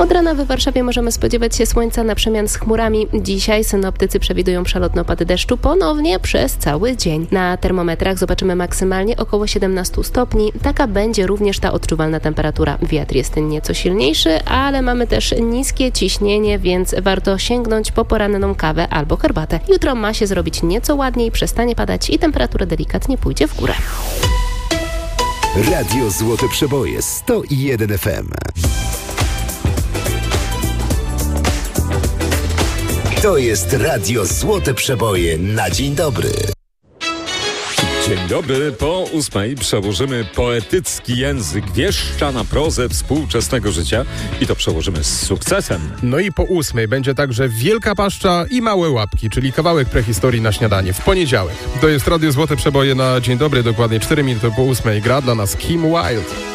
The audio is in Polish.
Od rana w Warszawie możemy spodziewać się słońca na przemian z chmurami. Dzisiaj synoptycy przewidują przelotny opad deszczu ponownie przez cały dzień. Na termometrach zobaczymy maksymalnie około 17 stopni. Taka będzie również ta odczuwalna temperatura. Wiatr jest nieco silniejszy, ale mamy też niskie ciśnienie, więc warto sięgnąć po poranną kawę albo herbatę. Jutro ma się zrobić nieco ładniej, przestanie padać i temperatura delikatnie pójdzie w górę. Radio Złote Przeboje 101 FM. To jest Radio Złote Przeboje na dzień dobry. Dzień dobry, po 8 przełożymy poetycki język wieszcza na prozę współczesnego życia i to przełożymy z sukcesem. No i po 8 będzie także Wielka Paszcza i Małe Łapki, czyli kawałek prehistorii na śniadanie w poniedziałek. To jest Radio Złote Przeboje na dzień dobry, dokładnie 4 minuty po 8 gra dla nas Kim Wilde.